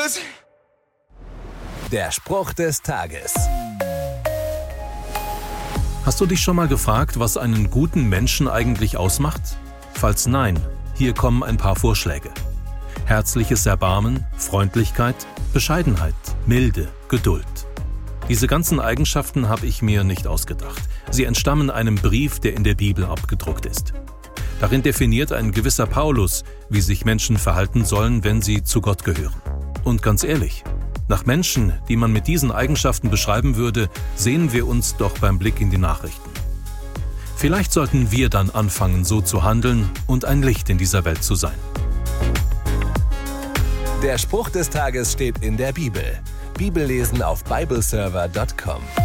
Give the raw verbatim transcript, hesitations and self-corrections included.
Jesus! Der Spruch des Tages. Hast du dich schon mal gefragt, was einen guten Menschen eigentlich ausmacht? Falls nein, hier kommen ein paar Vorschläge. Herzliches Erbarmen, Freundlichkeit, Bescheidenheit, Milde, Geduld. Diese ganzen Eigenschaften habe ich mir nicht ausgedacht. Sie entstammen einem Brief, der in der Bibel abgedruckt ist. Darin definiert ein gewisser Paulus, wie sich Menschen verhalten sollen, wenn sie zu Gott gehören. Und ganz ehrlich, nach Menschen, die man mit diesen Eigenschaften beschreiben würde, sehen wir uns doch beim Blick in die Nachrichten. Vielleicht sollten wir dann anfangen, so zu handeln und ein Licht in dieser Welt zu sein. Der Spruch des Tages steht in der Bibel. Bibellesen auf bibleserver punkt com.